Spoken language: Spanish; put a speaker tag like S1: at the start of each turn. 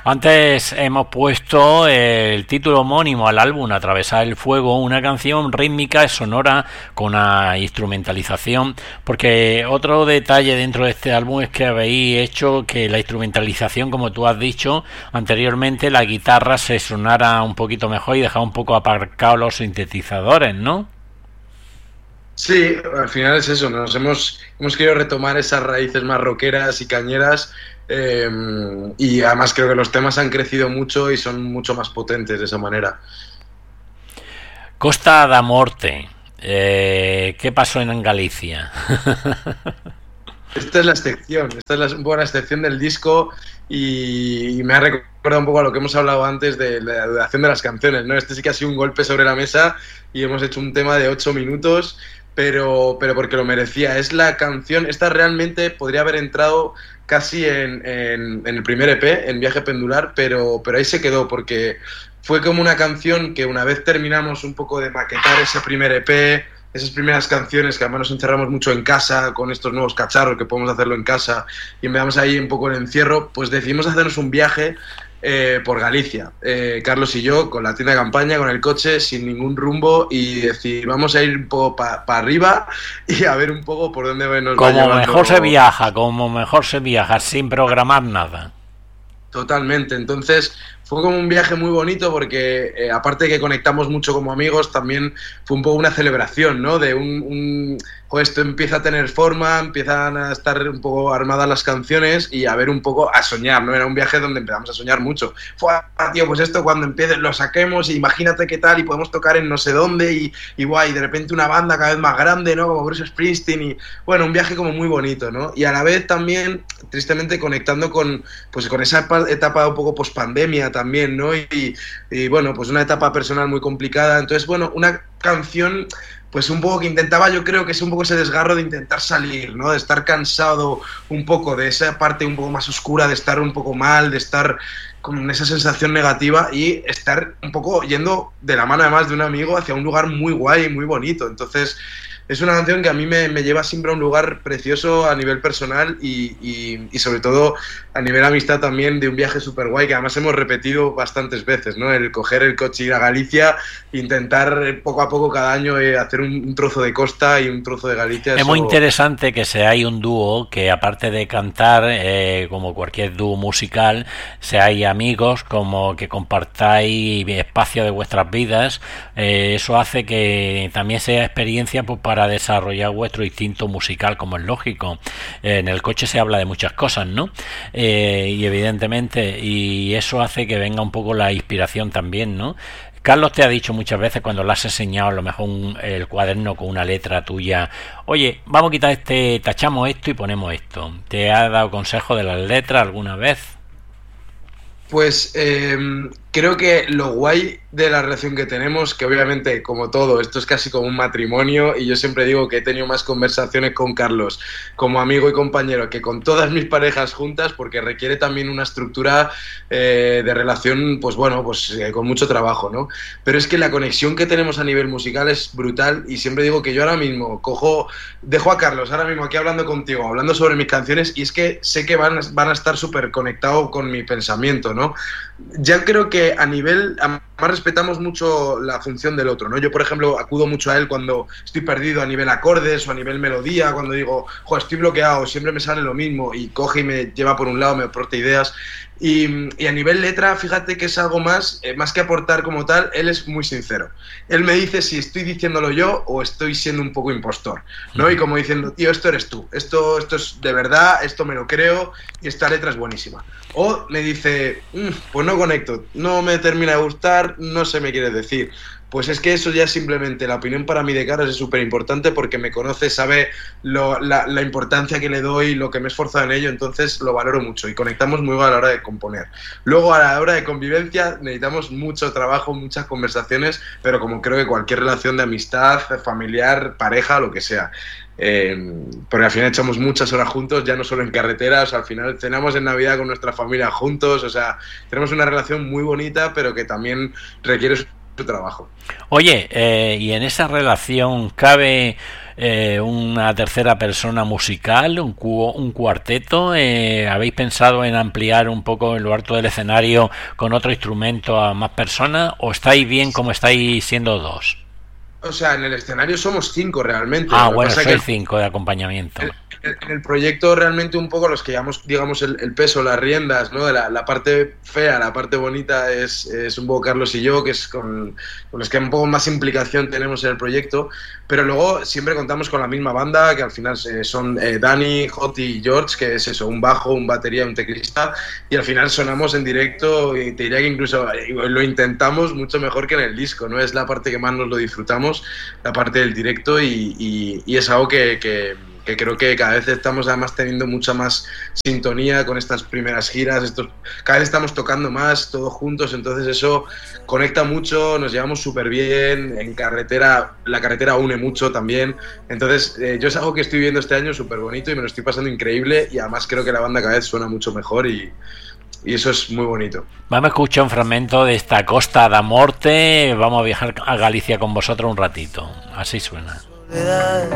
S1: Antes hemos puesto el título homónimo al álbum Atravesar el fuego, una canción rítmica, sonora, con una instrumentalización, porque otro detalle dentro de este álbum es que habéis hecho que la instrumentalización, como tú has dicho anteriormente, la guitarra se sonara un poquito mejor y dejaba un poco aparcados los sintetizadores, ¿no?
S2: Sí, al final es eso, hemos querido retomar esas raíces más rockeras y cañeras, y además creo que los temas han crecido mucho y son mucho más potentes de esa manera.
S1: Costa da Morte, ¿qué pasó en Galicia?
S2: Esta es la excepción, un poco la excepción del disco y me ha recordado un poco a lo que hemos hablado antes de la duración de las canciones, ¿no? Este sí que ha sido un golpe sobre la mesa y hemos hecho un tema de 8 minutos, pero porque lo merecía. Es la canción, esta realmente podría haber entrado casi en el primer EP, en Viaje Pendular, pero ahí se quedó porque fue como una canción que una vez terminamos un poco de maquetar ese primer EP, esas primeras canciones que además nos encerramos mucho en casa con estos nuevos cacharros que podemos hacerlo en casa y empezamos ahí un poco el encierro, pues decidimos hacernos un viaje por Galicia, Carlos y yo, con la tienda de campaña, con el coche, sin ningún rumbo y decir, vamos a ir un poco para arriba y a ver un poco por dónde nos va llevando.
S1: Como mejor se viaja, sin programar nada.
S2: Totalmente, entonces fue como un viaje muy bonito porque aparte de que conectamos mucho como amigos, también fue un poco una celebración, ¿no? De joder, esto empieza a tener forma, empiezan a estar un poco armadas las canciones y a ver un poco, a soñar, ¿no? Era un viaje donde empezamos a soñar mucho. Tío, pues esto cuando empiece lo saquemos y imagínate qué tal y podemos tocar en no sé dónde y guay, de repente una banda cada vez más grande, ¿no? Como Bruce Springsteen y, bueno, un viaje como muy bonito, ¿no? Y a la vez también, tristemente, conectando con esa etapa un poco post-pandemia también, ¿no? Y bueno, pues una etapa personal muy complicada. Entonces, bueno, una canción pues un poco que intentaba, yo creo que es un poco ese desgarro de intentar salir, ¿no? De estar cansado un poco de esa parte un poco más oscura, de estar un poco mal, de estar con esa sensación negativa y estar un poco yendo de la mano además de un amigo hacia un lugar muy guay y muy bonito. Entonces es una canción que a mí me lleva siempre a un lugar precioso a nivel personal y sobre todo a nivel amistad también, de un viaje súper guay que además hemos repetido bastantes veces, ¿no? El coger el coche, ir a Galicia, intentar poco a poco cada año hacer un trozo de costa y un trozo de Galicia.
S1: Es muy interesante que seáis un dúo que, aparte de cantar, como cualquier dúo musical, seáis amigos, como que compartáis espacio de vuestras vidas. Eso hace que también sea experiencia, pues, para desarrollar vuestro instinto musical, como es lógico. En el coche se habla de muchas cosas, ¿no? Y evidentemente, y eso hace que venga un poco la inspiración también, ¿no? Carlos te ha dicho muchas veces, cuando le has enseñado a lo mejor el cuaderno con una letra tuya, oye, vamos a quitar tachamos esto y ponemos esto. ¿Te ha dado consejo de las letras alguna vez?
S2: Pues creo que lo guay de la relación que tenemos, que obviamente, como todo, esto es casi como un matrimonio, y yo siempre digo que he tenido más conversaciones con Carlos como amigo y compañero que con todas mis parejas juntas, porque requiere también una estructura de relación, pues bueno, pues con mucho trabajo, ¿no? Pero es que la conexión que tenemos a nivel musical es brutal, y siempre digo que yo ahora mismo dejo a Carlos ahora mismo aquí hablando contigo, hablando sobre mis canciones, y es que sé que van a estar súper conectados con mi pensamiento, ¿no? Ya creo que a nivel, además respetamos mucho la función del otro, ¿no? Yo, por ejemplo, acudo mucho a él cuando estoy perdido a nivel acordes o a nivel melodía, cuando digo, joder, estoy bloqueado, siempre me sale lo mismo, y coge y me lleva por un lado, me aporta ideas. Y a nivel letra, fíjate que es algo más que aportar como tal, él es muy sincero. Él me dice si estoy diciéndolo yo o estoy siendo un poco impostor, ¿no? Y como diciendo, tío, esto eres tú, esto es de verdad, esto me lo creo y esta letra es buenísima. O me dice, pues no conecto, no me termina de gustar, no sé me quieres decir. Pues es que eso ya simplemente, la opinión para mí de Carlos es súper importante porque me conoce, sabe la importancia que le doy, lo que me he esforzado en ello, entonces lo valoro mucho y conectamos muy bien a la hora de componer. Luego, a la hora de convivencia, necesitamos mucho trabajo, muchas conversaciones, pero como creo que cualquier relación de amistad, familiar, pareja, lo que sea. Porque al final echamos muchas horas juntos, ya no solo en carreteras, al final cenamos en Navidad con nuestra familia juntos, o sea, tenemos una relación muy bonita, pero que también requiere trabajo.
S1: Oye, ¿y en esa relación cabe una tercera persona musical, un cuarteto? ¿Habéis pensado en ampliar un poco en lo alto del escenario con otro instrumento a más personas o estáis bien como estáis siendo dos?
S2: O sea, en el escenario somos 5 realmente.
S1: Ah,
S2: Lo que
S1: bueno,
S2: pasa
S1: sois
S2: que
S1: 5 de acompañamiento.
S2: en el proyecto realmente un poco los que llevamos, digamos, el peso, las riendas, ¿no? De la parte fea, la parte bonita es un poco Carlos y yo, que es con los que un poco más implicación tenemos en el proyecto, pero luego siempre contamos con la misma banda, que al final son Dani, Joti y George, que es eso, un bajo, un batería, un teclista, y al final sonamos en directo y te diría que incluso lo intentamos mucho mejor que en el disco, ¿no? Es la parte que más nos lo disfrutamos, la parte del directo y es algo que creo que cada vez estamos además teniendo mucha más sintonía con estas primeras giras, cada vez estamos tocando más todos juntos, entonces eso conecta mucho, nos llevamos súper bien, en carretera, la carretera une mucho también, entonces yo es algo que estoy viendo este año súper bonito y me lo estoy pasando increíble y además creo que la banda cada vez suena mucho mejor y eso es muy bonito.
S1: Vamos a escuchar un fragmento de esta Costa da Morte, vamos a viajar a Galicia con vosotros un ratito, así suena.